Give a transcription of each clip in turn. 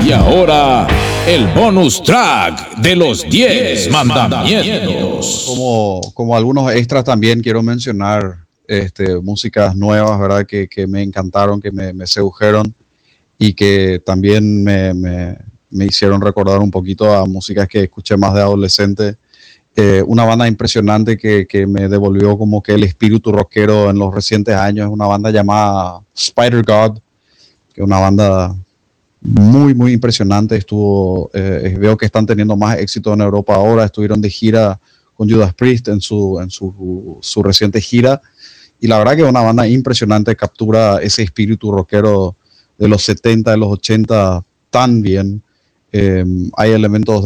Y ahora, el bonus track de los 10 mandamientos. Como algunos extras también quiero mencionar músicas nuevas, ¿verdad? Que me encantaron, que me sedujeron y que también me hicieron recordar un poquito a músicas que escuché más de adolescente. Una banda impresionante que me devolvió como que el espíritu rockero en los recientes años es una banda llamada Spider God, que es una banda muy, muy impresionante. Veo que están teniendo más éxito en Europa ahora. Estuvieron de gira con Judas Priest en su reciente gira. Y la verdad que es una banda impresionante, captura ese espíritu rockero de los 70, de los 80 tan bien. Hay elementos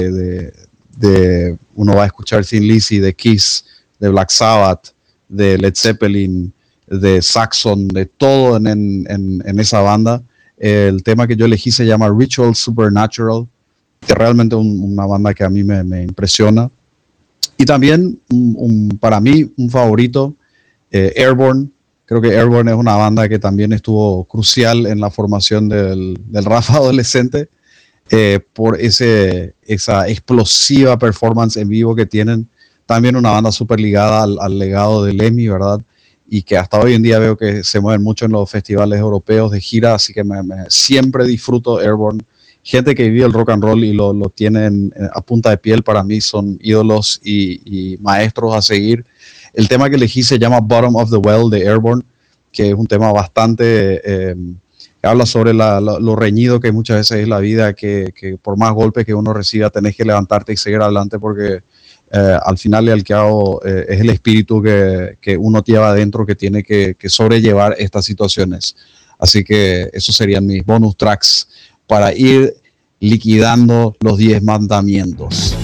uno va a escuchar Thin Lizzy, de Kiss, de Black Sabbath, de Led Zeppelin, de Saxon, de todo en esa banda. El tema que yo elegí se llama Ritual Supernatural, que realmente es una banda que a mí me impresiona. Y también, para mí, un favorito, Airborne. Creo que Airborne es una banda que también estuvo crucial en la formación del rap adolescente, por esa explosiva performance en vivo que tienen. También una banda súper ligada al legado de Lemmy, ¿verdad? Y que hasta hoy en día veo que se mueven mucho en los festivales europeos de gira, así que siempre disfruto Airborne. Gente que vive el rock and roll y lo tienen a punta de piel, para mí son ídolos y maestros a seguir. El tema que elegí se llama Bottom of the Well, de Airborne, que es un tema bastante... que habla sobre lo reñido que muchas veces es la vida, que por más golpes que uno reciba tenés que levantarte y seguir adelante, porque al final y al cabo es el espíritu que uno lleva adentro que tiene que sobrellevar estas situaciones. Así que esos serían mis bonus tracks para ir liquidando los 10 mandamientos.